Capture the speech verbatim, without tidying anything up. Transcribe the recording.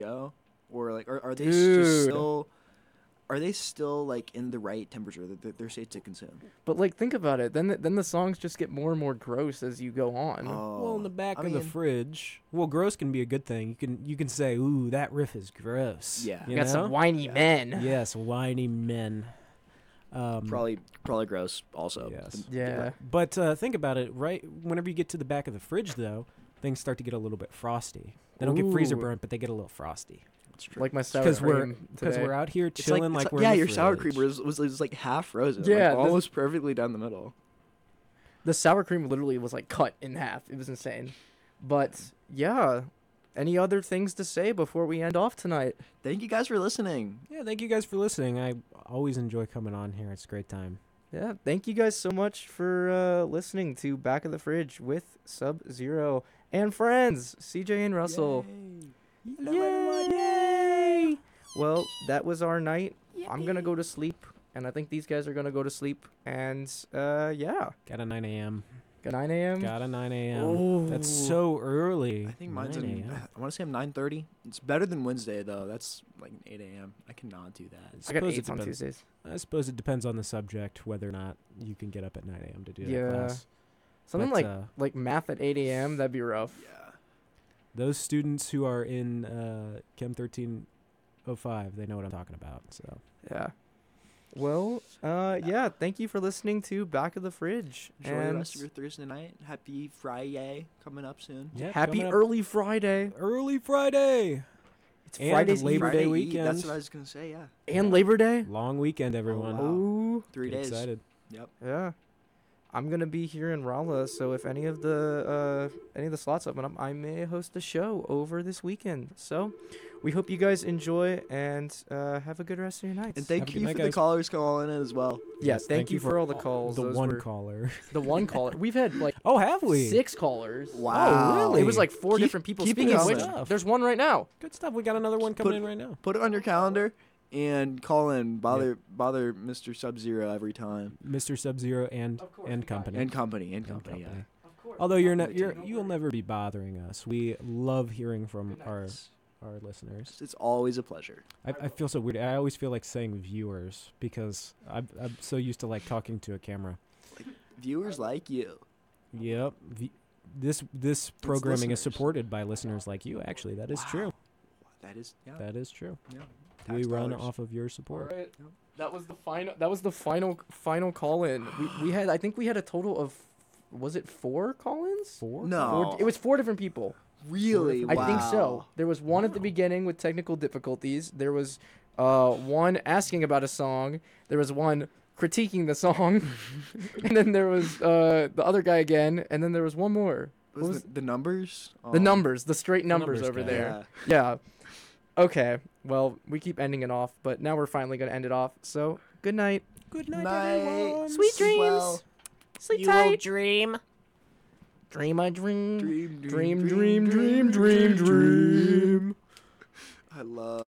go, or like are, are they Dude. just still are they still like in the right temperature that they're, they're safe to consume? But like, think about it. Then the, then the songs just get more and more gross as you go on. Oh, Well, in the back I of the mean, fridge. Well, gross can be a good thing. You can you can say, "Ooh, that riff is gross." Yeah. You you got know? some whiny Yeah. men. Yes, whiny men. Um, probably probably gross also. Yes. Yeah. But uh, think about it, right? Whenever you get to the back of the fridge, though, things start to get a little bit frosty. They don't get freezer Ooh. burnt, but they get a little frosty. That's true. Like my sour Because we're cream because today. we're out here It's chilling it's like, we're yeah, in the your sour cream fridge. was, was was like half frozen. Yeah, like, this- almost perfectly down the middle. The sour cream literally was like cut in half. It was insane. But yeah, any other things to say before we end off tonight? Thank you guys for listening. Yeah, thank you guys for listening. I always enjoy coming on here. It's a great time. Yeah, thank you guys so much for uh, listening to Back of the Fridge with Sub Zero and friends, C J and Russell. Hello, Yay! Well, that was our night. I'm gonna go to sleep, and I think these guys are gonna go to sleep. And uh, yeah, Got a nine a.m. good nine a.m. Got a nine a.m. Oh. That's so early. I think mine's nine in, a.m. I want to say I'm nine thirty. It's better than Wednesday though. That's like eight a.m. I cannot do that. I got suppose it eights on depends. Tuesdays. I suppose it depends on the subject whether or not you can get up at nine a.m. to do Yeah. that class. Something But, like uh, like math at eight a.m. That'd be rough. Yeah. those students who are in uh, Chem thirteen oh five, they know what I'm talking about. So Yeah. Well, uh, yeah. Thank you for listening to Back of the Fridge. Enjoy the and rest of your Thursday night. Happy Friday coming up soon. yeah, happy coming up early Friday. early Friday It's and Friday's Labor Eve Day Friday Eve, weekend. That's what I was gonna say. Yeah. and Labor Day. Long weekend, everyone. wow. Oh, Three Get days. excited. Yep. yeah. I'm gonna be here in Rolla, so if any of the uh, any of the slots open up, I may host a show over this weekend. So, we hope you guys enjoy and uh, have a good rest of your nights. And Have a thank good you night, for the guys. callers calling in as well. yeah, Yes, thank, you for all the calls. The Those one were- caller. the one caller. We've had like Oh, have we? six callers. Wow. Oh, really? It was like four Keep- different people. keep it Speaking of which, coming. there's one right now. Good stuff. We got another one coming Put- in right now. Put it on your calendar and call in. Bother bother Mister Sub Zero every time. Mister Sub Zero and Of course, and we got company. And company. And And company. company. Yeah. Of course. Although you're not, Company you're too. you'll never be bothering us. We love hearing from our our listeners. It's always a pleasure. I, I feel so weird. I always feel like saying viewers because I'm I'm so used to like talking to a camera. Viewers like you. Yep. V- this this programming is listeners. supported by listeners like you. Actually, that is Wow. true. That is yeah. That is true. yeah. We Tax run dollars. off of your All support. right. That was the final. That was the final final call in. We we had. I think we had a total of. Was it four call-ins? Four? No. Four, it was four different people. Really? I think so. Wow. There was one at the Wow. beginning with technical difficulties. There was uh, one asking about a song. There was one critiquing the song. And then there was uh, the other guy again. And then there was one more. Was What was the, the numbers? The Um, numbers, the straight numbers, numbers over guy. there. Yeah. Yeah. Okay. Well, we keep ending it off, but now we're finally going to end it off. So, good night. Good night, Night. everyone. Sweet Sleep dreams. well. Sleep tight. dream. Dream a dream. Dream, Dream, dream, dream, dream, dream. I love.